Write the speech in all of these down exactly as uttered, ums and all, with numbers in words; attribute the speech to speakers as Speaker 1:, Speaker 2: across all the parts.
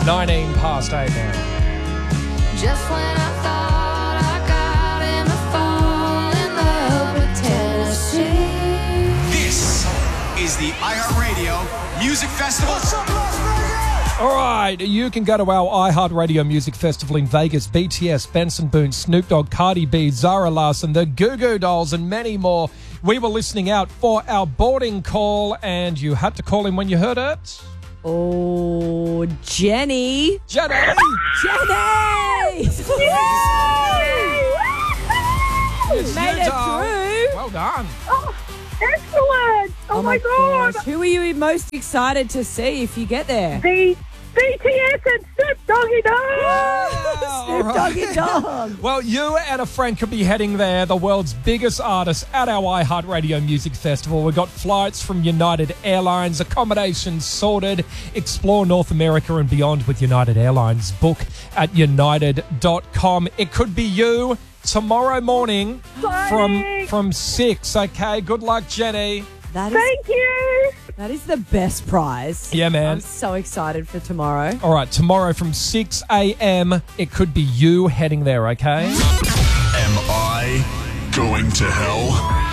Speaker 1: nineteen past eight now.
Speaker 2: Just when I thought I got him to fall in love with Tennessee.
Speaker 3: This is the iHeartRadio Music Festival. What's up, Las Vegas?
Speaker 1: All right, you can go to our iHeartRadio Music Festival in Vegas. B T S, Benson Boone, Snoop Dogg, Cardi B, Zara Larsson, the Goo Goo Dolls, and many more. We were listening out for our boarding call, and you had to call in when you heard it.
Speaker 4: Oh, Jenny.
Speaker 1: Jenny!
Speaker 4: Jenny!
Speaker 1: It's
Speaker 4: Made
Speaker 1: you,
Speaker 4: it
Speaker 1: doll.
Speaker 4: through.
Speaker 1: Well done.
Speaker 5: Oh, excellent. Oh, my God.
Speaker 4: gosh. Who are you most excited to see if you get there?
Speaker 5: The B T S and Snoop Doggy Dogg.
Speaker 4: Snoop Doggy Dogg.
Speaker 1: Well, you and a friend could be heading there, the world's biggest artists at our iHeartRadio Music Festival. We've got flights from United Airlines, accommodations sorted. Explore North America and beyond with United Airlines. Book at united dot com. It could be you tomorrow morning from from six. Okay, good luck, Jenny.
Speaker 4: That is,
Speaker 5: Thank you.
Speaker 4: that is the best prize.
Speaker 1: Yeah, man.
Speaker 4: I'm so excited for tomorrow.
Speaker 1: All right, tomorrow from six a.m. It could be you heading there, okay?
Speaker 3: Am I going to hell?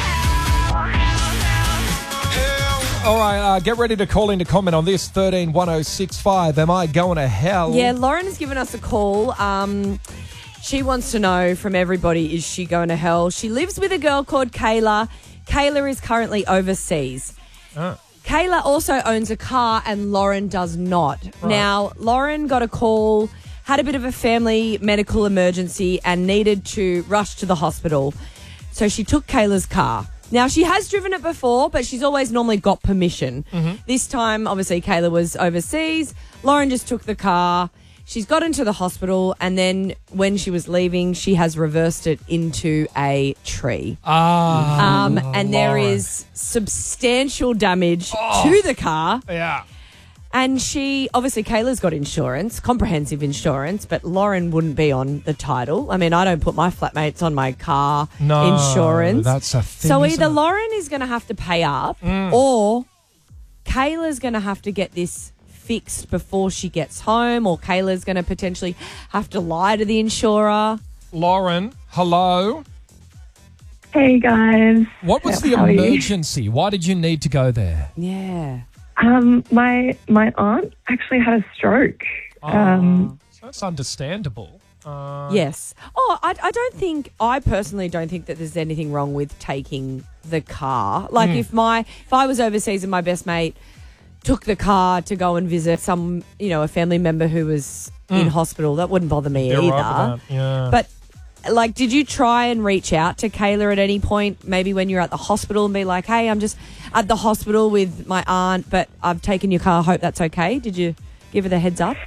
Speaker 1: All right, uh, get ready to call in to comment on this. thirteen one oh six five. Am I going to hell?
Speaker 4: Yeah, Lauren has given us a call. Um, she wants to know from everybody, is she going to hell? She lives with a girl called Kayla. Kayla is currently overseas.
Speaker 1: Oh.
Speaker 4: Kayla also owns a car and Lauren does not.
Speaker 1: Right.
Speaker 4: Now, Lauren got a call, had a bit of a family medical emergency and needed to rush to the hospital. So she took Kayla's car. Now, she has driven it before, but she's always normally got permission.
Speaker 1: Mm-hmm.
Speaker 4: This time, obviously, Kayla was overseas. Lauren just took the car. She's got into the hospital, and then when she was leaving, she has reversed it into a tree.
Speaker 1: Ah.
Speaker 4: Um, and there
Speaker 1: Lauren.
Speaker 4: is substantial damage
Speaker 1: Oh.
Speaker 4: to the car.
Speaker 1: Yeah.
Speaker 4: And she, obviously, Kayla's got insurance, comprehensive insurance, but Lauren wouldn't be on the title. I mean, I don't put my flatmates on my car
Speaker 1: No,
Speaker 4: insurance.
Speaker 1: that's a thing,
Speaker 4: So
Speaker 1: isn't
Speaker 4: either
Speaker 1: it?
Speaker 4: Lauren is going to have to pay up
Speaker 1: Mm.
Speaker 4: or Kayla's going to have to get this fixed before she gets home, or Kayla's going to potentially have to lie to the insurer.
Speaker 1: Lauren, hello.
Speaker 5: Hey, guys.
Speaker 1: What was
Speaker 5: How
Speaker 1: the
Speaker 5: are you?
Speaker 1: emergency? Why did you need to go there?
Speaker 4: Yeah.
Speaker 5: Um, my my aunt actually had a stroke. Um,
Speaker 1: Oh, so that's understandable. Uh,
Speaker 4: Yes. Oh, I, I don't think, I personally don't think that there's anything wrong with taking the car. Like
Speaker 1: Mm.
Speaker 4: if my, if I was overseas and my best mate took the car to go and visit some, you know, a family member who was in hospital, that wouldn't bother me
Speaker 1: You're
Speaker 4: either.
Speaker 1: right with that. Yeah.
Speaker 4: But like, did you try and reach out to Kayla at any point, maybe when you're at the hospital, and be like, hey, I'm just at the hospital with my aunt, but I've taken your car, hope that's okay? Did you give her the heads up?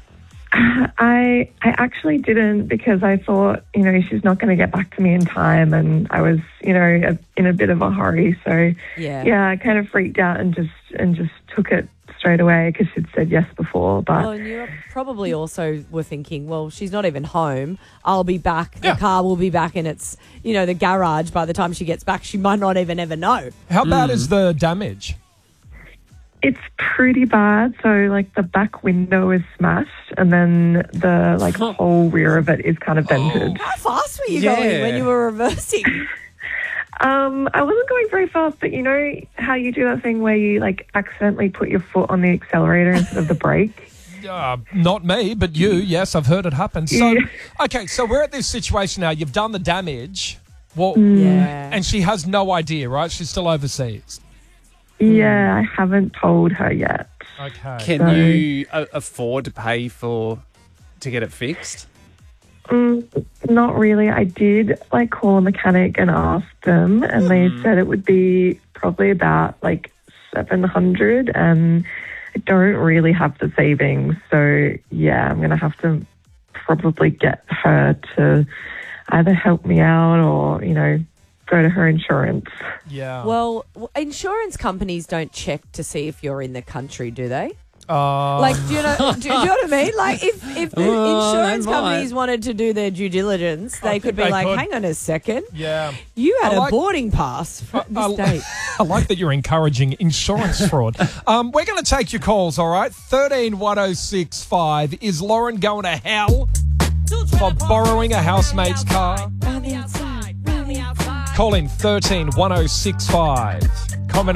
Speaker 5: I I actually didn't, because I thought, you know, she's not going to get back to me in time, and I was, you know, a, in a bit of a hurry. So
Speaker 4: Yeah.
Speaker 5: yeah, I kind of freaked out and just and just took it straight away because she'd said yes before. But
Speaker 4: Well, and you probably also were thinking, well, she's not even home. I'll be back. The
Speaker 1: Yeah.
Speaker 4: car will be back in its, you know, the garage by the time she gets back. She might not even ever know.
Speaker 1: How bad is the damage?
Speaker 5: it's pretty bad. So like the back window is smashed, and then the like whole rear of it is kind of dented.
Speaker 4: How fast were you
Speaker 1: Yeah.
Speaker 4: going when you were reversing?
Speaker 5: Um, I wasn't going very fast, but you know how you do that thing where you like accidentally put your foot on the accelerator instead of the brake?
Speaker 1: Uh, not me, but you. Yes, I've heard it happen. So,
Speaker 5: Yeah.
Speaker 1: okay, so we're at this situation now. You've done the damage. Well,
Speaker 4: Yeah.
Speaker 1: and she has no idea, right? She's still overseas.
Speaker 5: Yeah, I haven't told her yet.
Speaker 1: Okay.
Speaker 6: Can
Speaker 5: So-
Speaker 6: you uh, afford to pay for to get it fixed?
Speaker 5: Mm, not really. I did like call a mechanic and ask them, and they said it would be probably about like seven hundred, and I don't really have the savings. So yeah, I'm gonna have to probably get her to either help me out or, you know, go to her insurance.
Speaker 1: Yeah.
Speaker 4: Well, w- insurance companies don't check to see if you're in the country, do they?
Speaker 1: Uh,
Speaker 4: Like, do you know? Do, do you know what I mean? Like, if if the
Speaker 6: Oh,
Speaker 4: insurance
Speaker 6: they might.
Speaker 4: companies wanted to do their due diligence, they
Speaker 1: think
Speaker 4: could be
Speaker 1: they
Speaker 4: like,
Speaker 1: could.
Speaker 4: "Hang on a second,
Speaker 1: yeah.
Speaker 4: you had
Speaker 1: I
Speaker 4: a
Speaker 1: like-
Speaker 4: boarding pass for this
Speaker 1: I,
Speaker 4: date."
Speaker 1: I like that you're encouraging insurance fraud. Um, we're going to take your calls, all right? thirteen one oh six five. Is Lauren going to hell for borrowing a housemate's car?
Speaker 4: Round the outside, round the outside.
Speaker 1: Call in thirteen one oh six five. Comment